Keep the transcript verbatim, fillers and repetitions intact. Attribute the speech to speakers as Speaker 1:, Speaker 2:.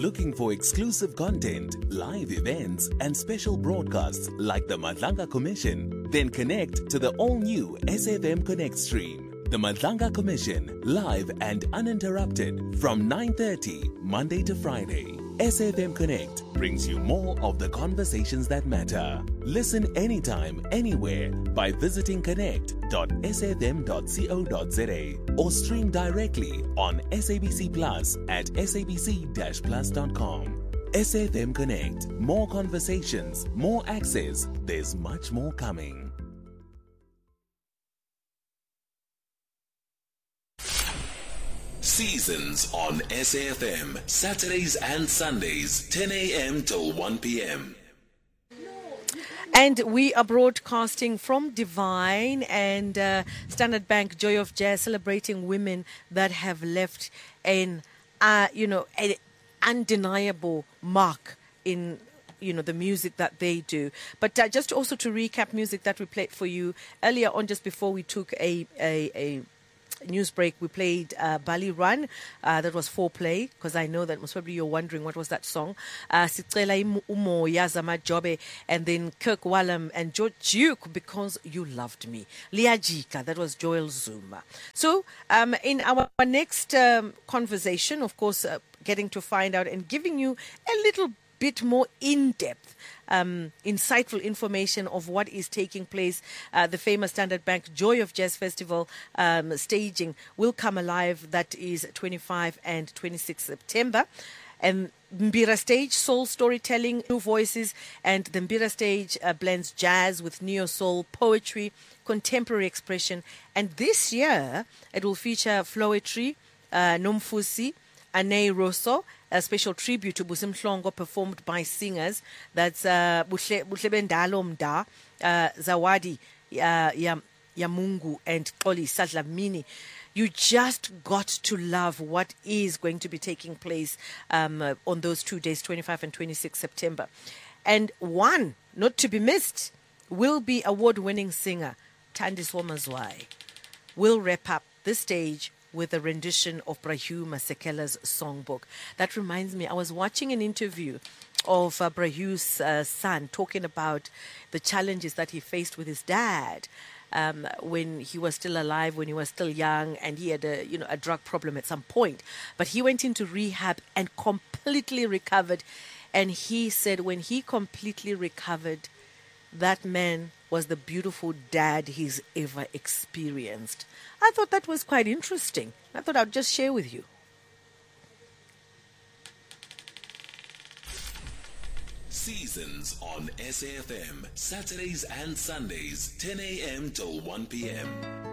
Speaker 1: looking for exclusive content, live events, and special broadcasts like the Madlanga Commission? Then connect to the all-new S F M Connect stream. The Madlanga Commission, live and uninterrupted from nine thirty Monday to Friday. S F M Connect brings you more of the conversations that matter. Listen anytime, anywhere by visiting connect dot s f m dot co dot z a or stream directly on S A B C Plus at s a b c dash plus dot com. S F M Connect. More conversations, more access. There's much more coming. Seasons on S A F M, Saturdays and Sundays, ten a.m. till one p.m.
Speaker 2: And we are broadcasting from Divine and uh, Standard Bank Joy of Jazz, celebrating women that have left an, uh, you know, an undeniable mark in, you know, the music that they do. But uh, just also to recap music that we played for you earlier on, just before we took a a, a news break, we played uh, Bali Run. Uh, that was Foreplay, because I know that most probably you're wondering what was that song. Uh, Sicela Umoya Zama Jobe, and then Kirk Wallam and George Duke, Because You Loved Me. Liajika, that was Joel Zuma. So um, in our, our next um, conversation, of course, uh, getting to find out and giving you a little bit more in-depth, um, insightful information of what is taking place. Uh, the famous Standard Bank Joy of Jazz Festival um, staging will come alive. That is twenty-fifth and twenty-sixth September. And Mbira Stage, soul storytelling, new voices, and the Mbira Stage uh, blends jazz with neo-soul, poetry, contemporary expression. And this year, it will feature Flowetry, uh, Nomfusi, Ane Rosso, a special tribute to Busim Mhlongo performed by singers. That's uh, Buhlebendalo Mda, uh, Zawadi uh, Yamungu, and Xoli Sadlamini. You just got to love what is going to be taking place um, uh, on those two days, twenty-fifth and twenty-sixth September. And one, not to be missed, will be award-winning singer Thandiswa Mazwai. Will wrap up the stage with a rendition of Brahu Masekela's songbook. That reminds me, I was watching an interview of uh, Brahu's uh, son talking about the challenges that he faced with his dad um, when he was still alive, when he was still young, and he had a, you know, a drug problem at some point. But he went into rehab and completely recovered. And he said when he completely recovered, that man was the beautiful dad he's ever experienced. I thought that was quite interesting. I thought I'd just share with you.
Speaker 1: Seasons on S A F M, Saturdays and Sundays, ten a.m. till one p.m.